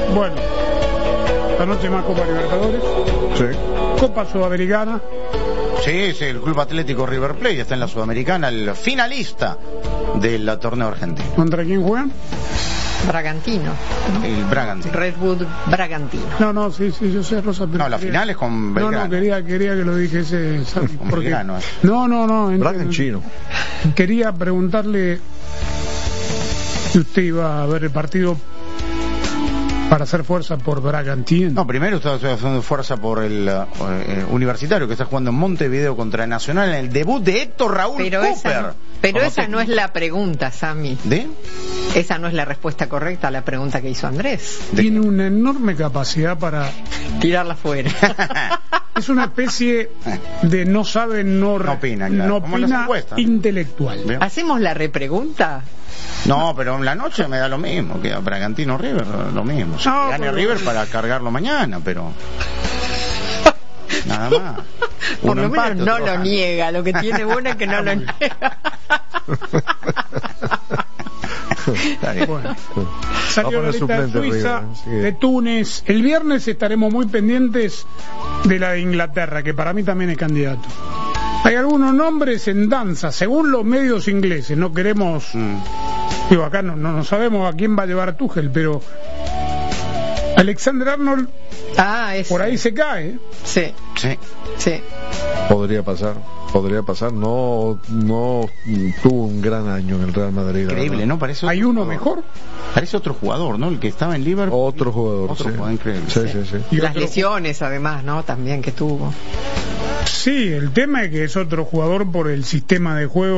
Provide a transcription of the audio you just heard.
Bueno, esta noche más Copa Libertadores. Sí. Copa Sudamericana. Sí, sí, el Club Atlético River Plate está en la Sudamericana, el finalista del torneo argentino. ¿Contra quién juegan? Bragantino, ¿no? El Bragantino. Redwood Bragantino. No, sí, yo sé, Rosa. Pero No, la final es con Belgrano. No, quería que lo dijese. Con Porque... Belgrano. No. Bragantino. Quería preguntarle si usted iba a ver el partido para hacer fuerza por Bragantino. No, primero está haciendo fuerza por el Universitario, que está jugando en Montevideo contra Nacional en el debut de Héctor Raúl Cooper. Pero esa no es la pregunta, Sammy. ¿De? Esa no es la respuesta correcta a la pregunta que hizo Andrés. Tiene una enorme capacidad para tirarla fuera. Es una especie de no sabe, no opina, claro. no Como en las opina encuestas, ¿no? intelectual. Bien. ¿Hacemos la repregunta? No, pero en la noche me da lo mismo, que a Bragantino River lo mismo. Si No, gane pero... River para cargarlo mañana, pero nada más. Por Uno lo menos empate, no otro lo gana. niega, lo que tiene bueno es que no lo niega. Bueno, salió la lista de suplente Suiza, River, sí. de Túnez. El viernes estaremos muy pendientes de la de Inglaterra, que para mí también es candidato. Hay algunos nombres en danza, según los medios ingleses. No queremos... Digo, acá no sabemos a quién va a llevar Tuchel, pero... Alexander Arnold por ahí se cae. Sí. Podría pasar. No tuvo un gran año en el Real Madrid. Increíble, ¿no? Parece ¿Hay uno mejor? Parece otro jugador, ¿no? El que estaba en Liverpool. Otro jugador, Otro sí. jugador increíble. Sí. Y Las otro... lesiones, además, ¿no? También que tuvo. Sí, el tema es que es otro jugador por el sistema de juego